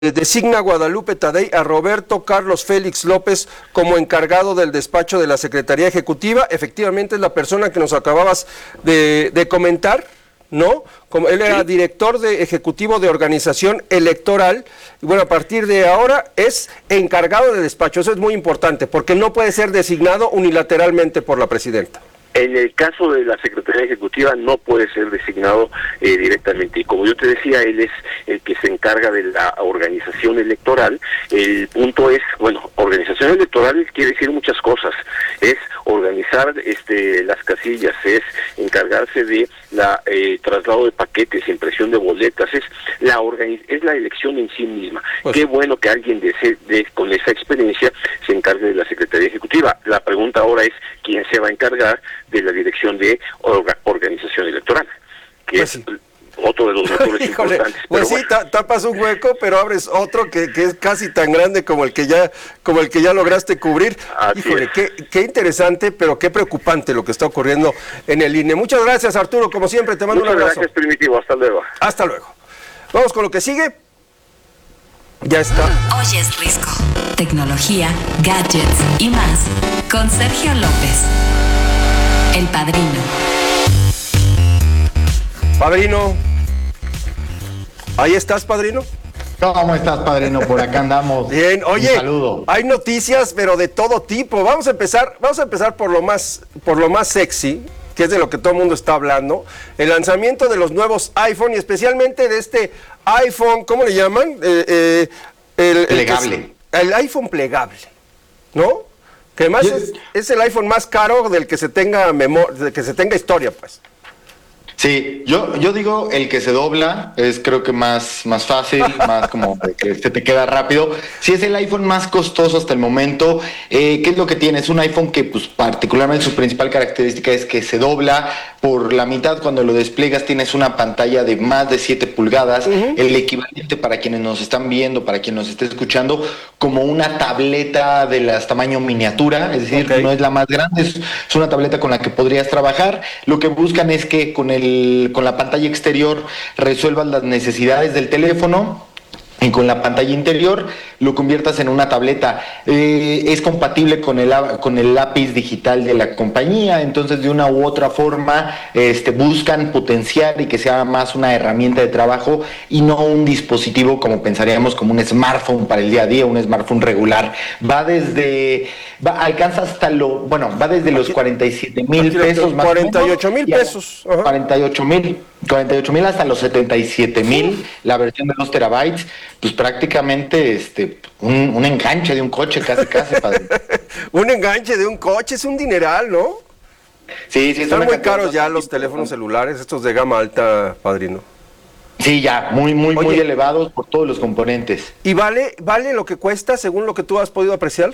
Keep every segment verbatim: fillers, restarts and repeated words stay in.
Designa Guadalupe Tadei a Roberto Carlos Félix López como encargado del despacho de la Secretaría Ejecutiva. Efectivamente es la persona que nos acababas de, de comentar, ¿no? Como él era director de ejecutivo de organización electoral, y bueno, a partir de ahora es encargado de despacho. Eso es muy importante, porque no puede ser designado unilateralmente por la presidenta. En el caso de la Secretaría Ejecutiva no puede ser designado eh, directamente. Y como yo te decía, él es el que se encarga de la organización electoral. El punto es, bueno, organización electoral quiere decir muchas cosas. Es organizar este, las casillas, es encargarse de la eh, traslado de paquetes, impresión de boletas, es la organiz es la elección en sí misma. Pues, qué bueno que alguien de ese, de, con esa experiencia se encargue de la Secretaría Ejecutiva. La pregunta ahora es, ¿quién se va a encargar de la dirección de orga, organización electoral? Que pues es sí. otro de los motores importantes. Pues sí, bueno. tapas un hueco, pero abres otro que, que es casi tan grande como el que ya, como el que ya lograste cubrir. Así Híjole, qué, qué interesante, pero qué preocupante lo que está ocurriendo en el I N E. Muchas gracias, Arturo, como siempre, te mando Muchas un abrazo. Gracias, Primitivo, hasta luego. Hasta luego. Vamos con lo que sigue. Ya está. Hoy es Risco. Tecnología, gadgets y más. Con Sergio López. El Padrino. Padrino. ¿Ahí estás, Padrino? ¿Cómo estás, Padrino? Por acá andamos. Bien, oye, un saludo. Hay noticias, pero de todo tipo. Vamos a empezar, vamos a empezar por lo más, por lo más sexy, que es de lo que todo el mundo está hablando. El lanzamiento de los nuevos iPhone y especialmente de este iPhone, ¿cómo le llaman? Eh, eh, el, plegable. El, el iPhone plegable, ¿no? Que además es, es el iPhone más caro del que se tenga memor del que se tenga historia, pues. Sí, yo, yo digo el que se dobla es creo que más, más fácil, más como que se te queda rápido. Sí, es el iPhone más costoso hasta el momento. Eh, ¿Qué es lo que tiene? Es un iPhone que pues particularmente su principal característica es que se dobla por la mitad. Cuando lo despliegas tienes una pantalla de más de siete pulgadas, uh-huh. El equivalente para quienes nos están viendo, para quien nos esté escuchando, como una tableta de las tamaño miniatura, es decir, okay. No es la más grande, es, es una tableta con la que podrías trabajar. Lo que buscan es que con el con la pantalla exterior resuelvas las necesidades del teléfono y con la pantalla interior lo conviertas en una tableta. Eh, es compatible con el, con el lápiz digital de la compañía, entonces de una u otra forma este, buscan potenciar y que sea más una herramienta de trabajo y no un dispositivo como pensaríamos como un smartphone para el día a día, un smartphone regular. Va desde, va, alcanza hasta lo, bueno, va desde los cuarenta y siete mil pesos más cuarenta y ocho mil pesos. Ajá. cuarenta y ocho mil. cuarenta y ocho mil hasta los setenta y siete mil, la versión de dos terabytes, pues prácticamente este un, un enganche de un coche, casi casi, padre. Un enganche de un coche, es un dineral, ¿no? Sí, sí. Están muy caros ya los teléfonos celulares, estos de gama alta, Padrino. Sí, ya, muy, muy, Oye, muy elevados por todos los componentes. ¿Y vale, vale lo que cuesta según lo que tú has podido apreciar?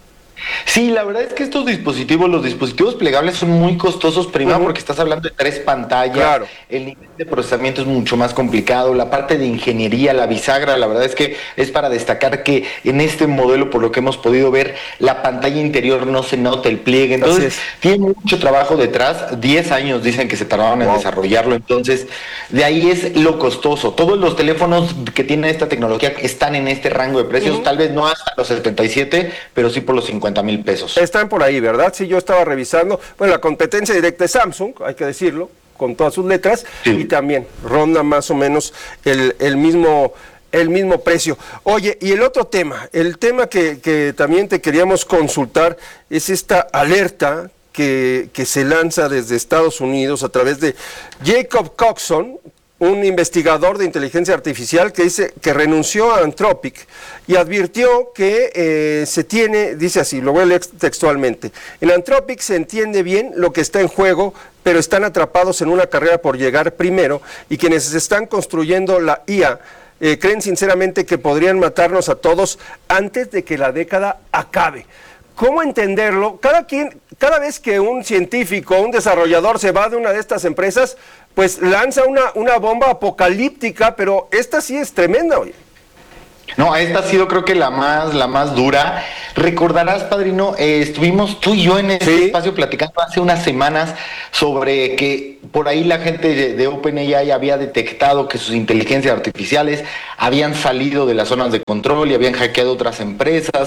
Sí, la verdad es que estos dispositivos, los dispositivos plegables son muy costosos, primero uh-huh. porque estás hablando de tres pantallas, claro. El nivel de procesamiento es mucho más complicado, la parte de ingeniería, la bisagra, la verdad es que es para destacar que en este modelo, por lo que hemos podido ver, la pantalla interior no se nota el pliegue, entonces tiene mucho trabajo detrás, diez años dicen que se tardaron wow. en desarrollarlo, entonces de ahí es lo costoso. Todos los teléfonos que tienen esta tecnología están en este rango de precios, uh-huh. tal vez no hasta los setenta y siete, pero sí por los cincuenta mil pesos. Están por ahí, ¿verdad? Sí, yo estaba revisando. Bueno, la competencia directa es Samsung, hay que decirlo, con todas sus letras, sí. Y también ronda más o menos el, el mismo el mismo precio. Oye, y el otro tema, el tema que, que también te queríamos consultar es esta alerta que, que se lanza desde Estados Unidos a través de Jacob Coxon, un investigador de inteligencia artificial que dice que renunció a Anthropic y advirtió que eh, se tiene, dice así, lo voy a leer textualmente, en Anthropic se entiende bien lo que está en juego, pero están atrapados en una carrera por llegar primero y quienes están construyendo la I A eh, creen sinceramente que podrían matarnos a todos antes de que la década acabe. ¿Cómo entenderlo? Cada quien, cada vez que un científico, un desarrollador se va de una de estas empresas, pues lanza una, una bomba apocalíptica, pero esta sí es tremenda, oye. No, esta ha sido creo que la más, la más dura. Recordarás, padrino, eh, estuvimos tú y yo en este ¿Sí? espacio platicando hace unas semanas sobre que por ahí la gente de, de OpenAI había detectado que sus inteligencias artificiales habían salido de las zonas de control y habían hackeado otras empresas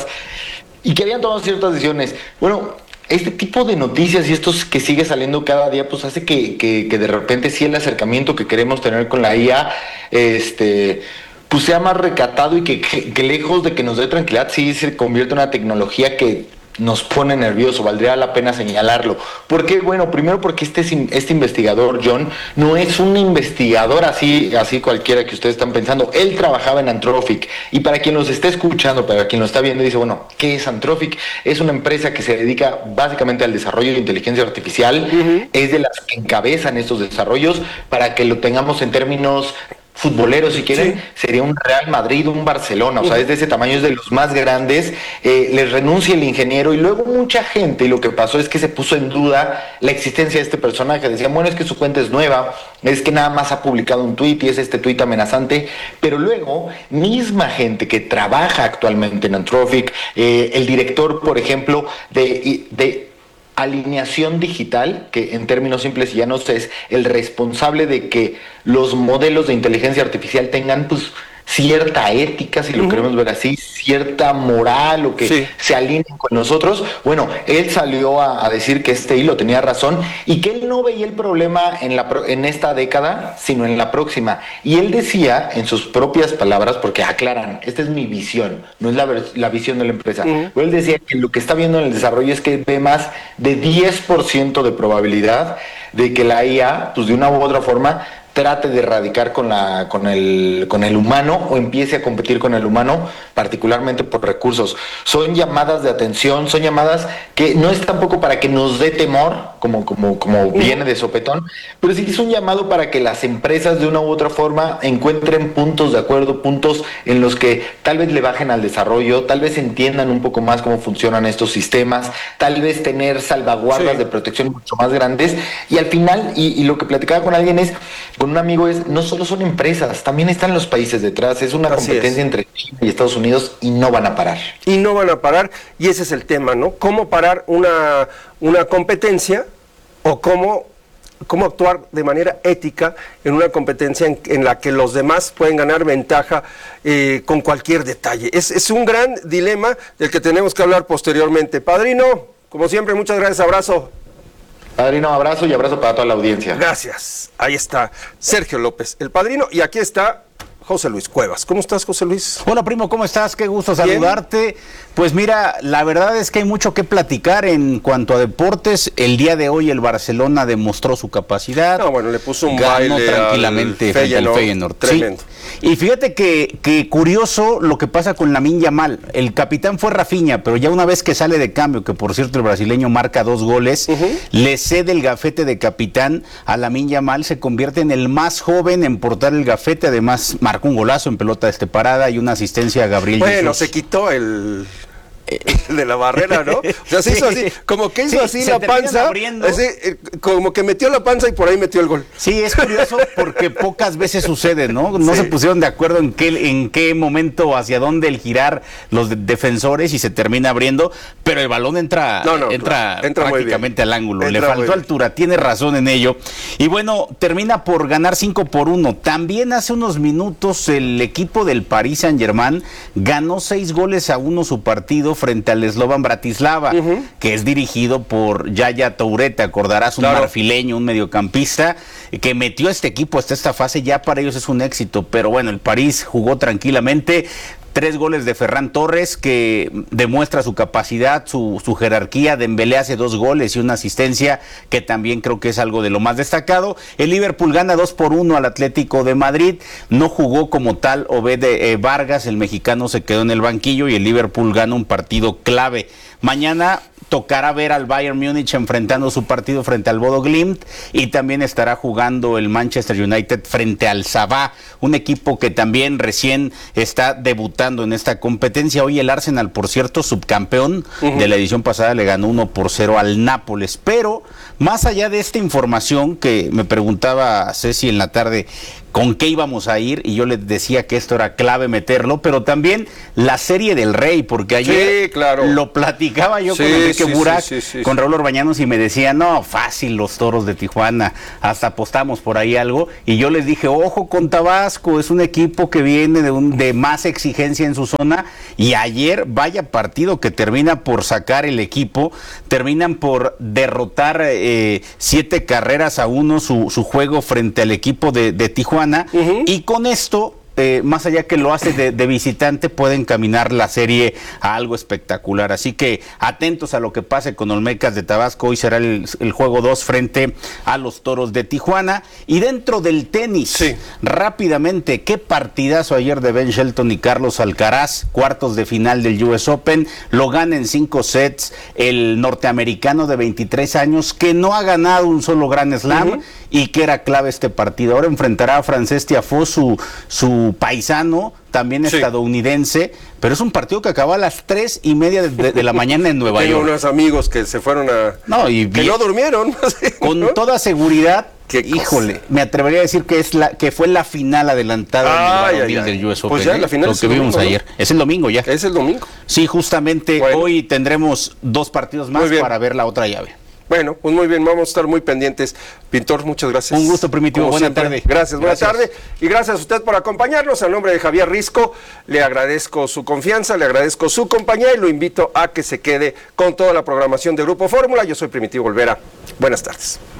y que habían tomado ciertas decisiones. Bueno, este tipo de noticias y estos que sigue saliendo cada día, pues hace que, que, que de repente sí el acercamiento que queremos tener con la I A, este... pues sea más recatado y que, que, que lejos de que nos dé tranquilidad, sí se convierte en una tecnología que nos pone nervioso, valdría la pena señalarlo. ¿Por qué? Bueno, primero porque este, este investigador, John, no es un investigador así, así cualquiera que ustedes están pensando. Él trabajaba en Anthropic, y para quien los esté escuchando, para quien lo está viendo, dice, bueno, ¿qué es Anthropic? Es una empresa que se dedica básicamente al desarrollo de inteligencia artificial, uh-huh. Es de las que encabezan estos desarrollos. Para que lo tengamos en términos futboleros, si quieren, sí. Sería un Real Madrid, un Barcelona, o sea, es de ese tamaño, es de los más grandes. Eh, les renuncia el ingeniero y luego mucha gente, y lo que pasó es que se puso en duda la existencia de este personaje. Decían, bueno, es que su cuenta es nueva, es que nada más ha publicado un tuit y es este tuit amenazante, pero luego, misma gente que trabaja actualmente en Anthropic, eh, el director, por ejemplo, de... de alineación digital, que en términos simples y llanos es el responsable de que los modelos de inteligencia artificial tengan pues cierta ética, si lo uh-huh. queremos ver así, cierta moral, o que sí. se alineen con nosotros. Bueno, él salió a, a decir que este hilo tenía razón y que él no veía el problema en, la, en esta década, sino en la próxima. Y él decía, en sus propias palabras, porque aclaran, esta es mi visión, no es la, la visión de la empresa, uh-huh. pero él decía que lo que está viendo en el desarrollo es que ve más de diez por ciento de probabilidad de que la I A, pues de una u otra forma, trate de erradicar con la con el con el humano o empiece a competir con el humano, particularmente por recursos. Son llamadas de atención, son llamadas que no es tampoco para que nos dé temor, como como como viene de sopetón, pero sí es un llamado para que las empresas de una u otra forma encuentren puntos de acuerdo, puntos en los que tal vez le bajen al desarrollo, tal vez entiendan un poco más cómo funcionan estos sistemas, tal vez tener salvaguardas sí. de protección mucho más grandes. Y al final, y, y lo que platicaba con alguien es, con un amigo, es, no solo son empresas, también están los países detrás, es una Así competencia es. entre China y Estados Unidos y no van a parar. Y no van a parar, y ese es el tema, ¿no? ¿Cómo parar una, una competencia o cómo, cómo actuar de manera ética en una competencia en, en la que los demás pueden ganar ventaja eh, con cualquier detalle? Es, es un gran dilema del que tenemos que hablar posteriormente. Padrino, como siempre, muchas gracias, abrazo. Padrino, abrazo y abrazo para toda la audiencia. Gracias. Ahí está Sergio López, el padrino, y aquí está José Luis Cuevas. ¿Cómo estás, José Luis? Hola, primo, ¿cómo estás? Qué gusto saludarte. Bien. Pues mira, la verdad es que hay mucho que platicar en cuanto a deportes. El día de hoy el Barcelona demostró su capacidad. No, bueno, le puso un ganó baile tranquilamente al frente Feyenoord, al Feyenoord. Tremendo. Sí. Y fíjate que, que curioso lo que pasa con Lamine Yamal. El capitán fue Rafinha, pero ya una vez que sale de cambio, que por cierto el brasileño marca dos goles, uh-huh. le cede el gafete de capitán a Lamine Yamal, se convierte en el más joven en portar el gafete. Además marcó un golazo en pelota este parada y una asistencia a Gabriel Bueno, Jesús. Se quitó el... de la barrera, ¿no? O sea, se hizo así, como que hizo sí, así la panza, así, como que metió la panza y por ahí metió el gol. Sí, es curioso porque pocas veces sucede, ¿no? No sí. se pusieron de acuerdo en qué, en qué momento, hacia dónde el girar los de defensores y se termina abriendo, pero el balón entra, no, no, entra, claro. entra prácticamente al ángulo. Entra Le faltó altura, tiene razón en ello. Y bueno, termina por ganar cinco por uno. También hace unos minutos el equipo del Paris Saint-Germain ganó seis goles a uno su partido frente al Slovan Bratislava, uh-huh. que es dirigido por Yaya Touré, te acordarás, un claro. marfileño, un mediocampista, que metió a este equipo hasta esta fase. Ya para ellos es un éxito, pero bueno, el París jugó tranquilamente. Tres goles de Ferran Torres, que demuestra su capacidad, su, su jerarquía. Dembélé hace dos goles y una asistencia, que también creo que es algo de lo más destacado. El Liverpool gana dos por uno al Atlético de Madrid. No jugó como tal Obed eh, Vargas, el mexicano se quedó en el banquillo y el Liverpool gana un partido clave. Mañana tocará ver al Bayern Múnich enfrentando su partido frente al Bodo Glimt, y también estará jugando el Manchester United frente al Sabah, un equipo que también recién está debutando en esta competencia. Hoy el Arsenal, por cierto, subcampeón uh-huh. de la edición pasada, le ganó uno por cero al Nápoles. Pero más allá de esta información que me preguntaba Ceci en la tarde, con qué íbamos a ir, y yo les decía que esto era clave meterlo, pero también la Serie del Rey, porque ayer sí, claro. lo platicaba yo sí, con Enrique sí, Burak, sí, sí, sí, con sí. Raúl Orbañanos, y me decía, no, fácil los Toros de Tijuana, hasta apostamos por ahí algo, y yo les dije, ojo con Tabasco, es un equipo que viene de, un, de más exigencia en su zona, y ayer, vaya partido que termina por sacar el equipo, terminan por derrotar eh, siete carreras a uno su, su juego frente al equipo de, de Tijuana, uh-huh. y con esto, Eh, más allá que lo hace de, de visitante, puede encaminar la serie a algo espectacular. Así que atentos a lo que pase con Olmecas de Tabasco. Hoy será el, el juego dos frente a los Toros de Tijuana. Y dentro del tenis, sí. rápidamente, qué partidazo ayer de Ben Shelton y Carlos Alcaraz, cuartos de final del U S Open. Lo gana en cinco sets el norteamericano de veintitrés años, que no ha ganado un solo Grand Slam, uh-huh. y que era clave este partido. Ahora enfrentará a Frances Tiafoe, su, su paisano, también sí. estadounidense, pero es un partido que acaba a las tres y media de, de, de la mañana en Nueva Tengo York. unos amigos que se fueron a... No, y que bien, no durmieron. Con ¿no? toda seguridad, híjole, me atrevería a decir que es la que fue la final adelantada ay, en el ay, ay. del U S Open. Pues ya la final lo es que vimos domingo, ayer. ¿no? Es el domingo ya. Es el domingo. Sí, justamente bueno. hoy tendremos dos partidos más para ver la otra llave. Bueno, pues muy bien, vamos a estar muy pendientes. Pintor, muchas gracias. Un gusto, Primitivo. Buena tarde. Gracias, buena tarde. Y gracias a usted por acompañarnos. A nombre de Javier Risco, le agradezco su confianza, le agradezco su compañía y lo invito a que se quede con toda la programación de Grupo Fórmula. Yo soy Primitivo Olvera. Buenas tardes.